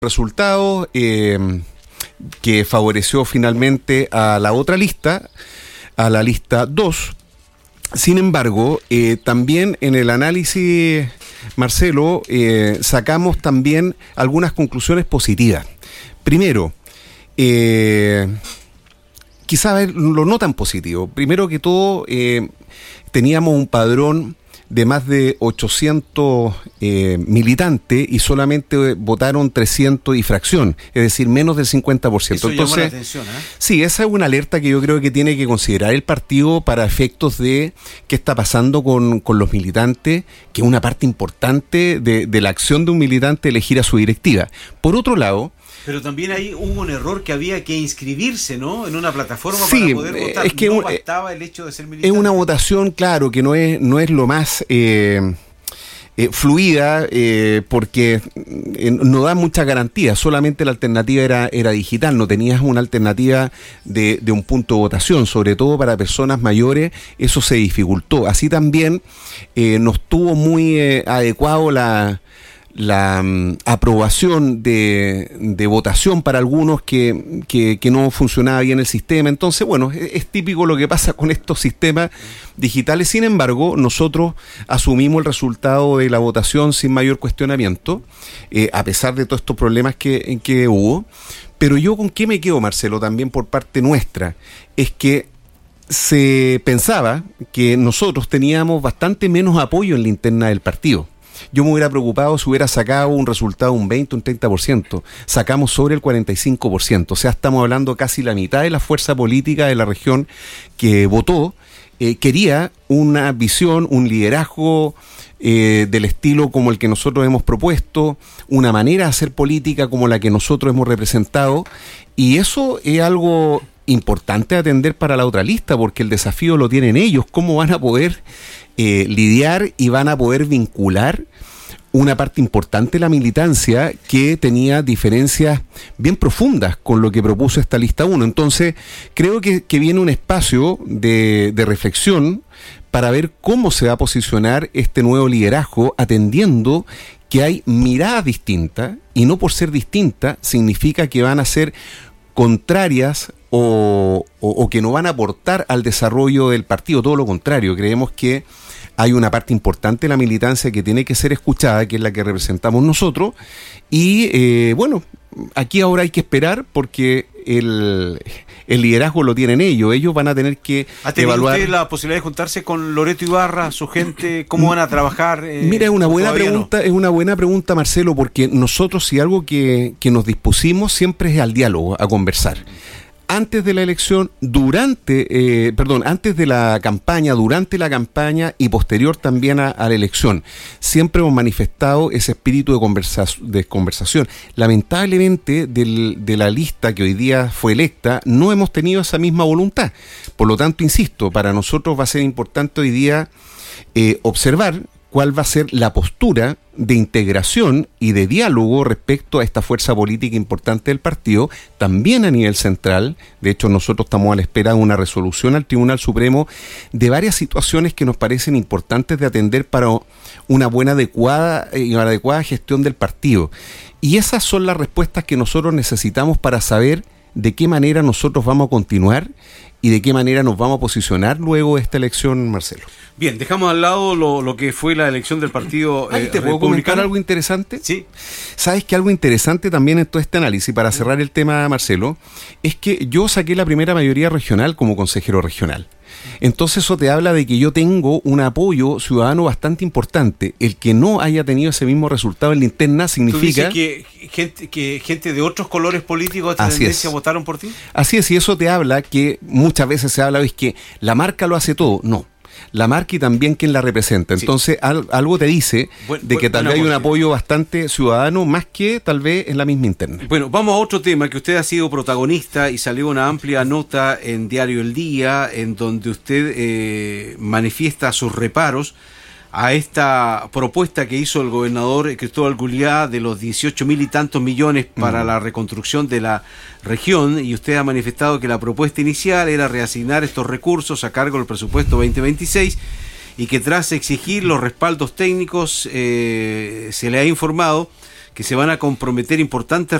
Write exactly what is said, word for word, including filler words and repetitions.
resultado eh, que favoreció finalmente a la otra lista, a la lista dos. Sin embargo, eh, también en el análisis, Marcelo, eh, sacamos también algunas conclusiones positivas. Primero, eh, quizás lo no tan positivo. Primero que todo, eh, teníamos un padrón de más de ochocientos eh, militantes y solamente votaron trescientos y fracción, es decir, menos del cincuenta por ciento. Eso Entonces, llamó la atención, ¿eh? Sí, esa es una alerta que yo creo que tiene que considerar el partido para efectos de qué está pasando con, con los militantes, que es una parte importante de, de la acción de un militante elegir a su directiva. Por otro lado, pero también ahí hubo un error que había que inscribirse, ¿no? En una plataforma sí, para poder votar. Es que no un, bastaba el hecho de ser militante. Es una votación, claro, que no es, no es lo más eh, eh, fluida, eh, porque eh, no da mucha garantía. Solamente la alternativa era, era digital, no tenías una alternativa de, de un punto de votación, sobre todo para personas mayores, eso se dificultó. Así también eh, no estuvo muy eh, adecuado la... la um, aprobación de, de votación para algunos que, que, que no funcionaba bien el sistema. Entonces, bueno, es, es típico lo que pasa con estos sistemas digitales. Sin embargo, nosotros asumimos el resultado de la votación sin mayor cuestionamiento, eh, a pesar de todos estos problemas que, que hubo. Pero yo, ¿con qué me quedo, Marcelo? También por parte nuestra, es que se pensaba que nosotros teníamos bastante menos apoyo en la interna del partido. Yo me hubiera preocupado si hubiera sacado un resultado un veinte, un treinta por ciento. Sacamos sobre el cuarenta y cinco por ciento. O sea, estamos hablando casi la mitad de la fuerza política de la región que votó. Eh, quería una visión, un liderazgo eh, del estilo como el que nosotros hemos propuesto, una manera de hacer política como la que nosotros hemos representado. Y eso es algo importante atender para la otra lista, porque el desafío lo tienen ellos. ¿Cómo van a poder eh, lidiar y van a poder vincular una parte importante de la militancia que tenía diferencias bien profundas con lo que propuso esta lista uno? Entonces, creo que, que viene un espacio de, de reflexión para ver cómo se va a posicionar este nuevo liderazgo, atendiendo que hay miradas distintas, y no por ser distintas significa que van a ser contrarias o, o, o que no van a aportar al desarrollo del partido. Todo lo contrario, creemos que hay una parte importante de la militancia que tiene que ser escuchada, que es la que representamos nosotros, y eh, bueno, aquí ahora hay que esperar porque el, el liderazgo lo tienen ellos, ellos van a tener que ¿Ha tenido evaluar. usted la posibilidad de juntarse con Loreto Ibarra, su gente? ¿Cómo van a trabajar? Eh, Mira, es una buena pregunta, no? es una buena pregunta, Marcelo, porque nosotros, si algo que, que nos dispusimos siempre es al diálogo, a conversar. Antes de la elección, durante, eh, perdón, antes de la campaña, durante la campaña y posterior también a, a la elección, siempre hemos manifestado ese espíritu de, conversa, de conversación. Lamentablemente, del, de la lista que hoy día fue electa, no hemos tenido esa misma voluntad. Por lo tanto, insisto, para nosotros va a ser importante hoy día eh, observar cuál va a ser la postura de integración y de diálogo respecto a esta fuerza política importante del partido, también a nivel central. De hecho, nosotros estamos a la espera de una resolución al Tribunal Supremo de varias situaciones que nos parecen importantes de atender para una buena adecuada y una adecuada gestión del partido. Y esas son las respuestas que nosotros necesitamos para saber de qué manera nosotros vamos a continuar y de qué manera nos vamos a posicionar luego de esta elección, Marcelo. Bien, dejamos al lado lo, lo que fue la elección del partido Ay, eh, ¿te puedo comentar algo interesante? Sí. ¿Sabes que algo interesante también en todo este análisis, para cerrar el tema, Marcelo, es que yo saqué la primera mayoría regional como consejero regional? Entonces eso te habla de que yo tengo un apoyo ciudadano bastante importante. El que no haya tenido ese mismo resultado en la interna significa... ¿Tú dices que gente, que gente de otros colores políticos de esta Así tendencia es. votaron por ti? Así es, y eso te habla que muchas veces se habla, es que la marca lo hace todo. No. La marca y también quien la representa. Entonces, sí. al, algo te dice Buen, de que buen, tal vez hay un apoyo bastante ciudadano, más que tal vez en la misma interna. Bueno, vamos a otro tema, que usted ha sido protagonista y salió una amplia nota en Diario El Día, en donde usted eh, manifiesta sus reparos a esta propuesta que hizo el gobernador Cristóbal Guliá de los dieciocho mil y tantos millones para mm. la reconstrucción de la región, y usted ha manifestado que la propuesta inicial era reasignar estos recursos a cargo del presupuesto veinte veintiséis, y que tras exigir los respaldos técnicos eh, se le ha informado que se van a comprometer importantes